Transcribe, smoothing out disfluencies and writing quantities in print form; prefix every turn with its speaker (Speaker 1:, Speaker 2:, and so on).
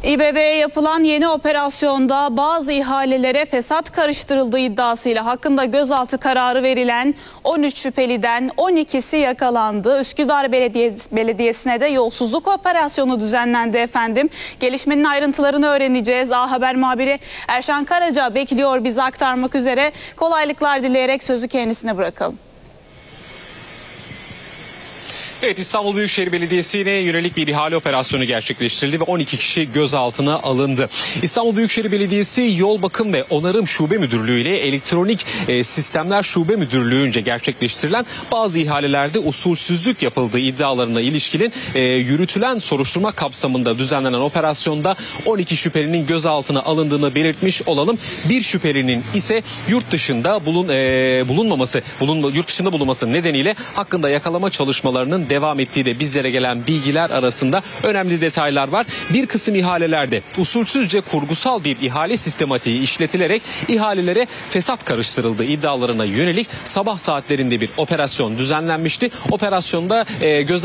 Speaker 1: İBB'ye yapılan yeni operasyonda bazı ihalelere fesat karıştırıldığı iddiasıyla hakkında gözaltı kararı verilen 13 şüpheliden 12'si yakalandı. Üsküdar Belediyesi'ne de yolsuzluk operasyonu düzenlendi efendim. Gelişmenin ayrıntılarını öğreneceğiz. A Haber muhabiri Erşan Karaca bekliyor bizi aktarmak üzere. Kolaylıklar dileyerek sözü kendisine bırakalım.
Speaker 2: Evet, İstanbul Büyükşehir Belediyesi'ne yönelik bir ihale operasyonu gerçekleştirildi ve 12 kişi gözaltına alındı. İstanbul Büyükşehir Belediyesi Yol Bakım ve Onarım Şube Müdürlüğü ile Elektronik Sistemler Şube Müdürlüğü'nce gerçekleştirilen bazı ihalelerde usulsüzlük yapıldığı iddialarına ilişkinin yürütülen soruşturma kapsamında düzenlenen operasyonda 12 şüphelinin gözaltına alındığını belirtmiş olalım. Bir şüphelinin ise yurt dışında bulunması nedeniyle hakkında yakalama çalışmalarının devam ettiği de bizlere gelen bilgiler arasında önemli detaylar var. Bir kısım ihalelerde usulsüzce kurgusal bir ihale sistematiği işletilerek ihalelere fesat karıştırıldığı iddialarına yönelik sabah saatlerinde bir operasyon düzenlenmişti. Operasyonda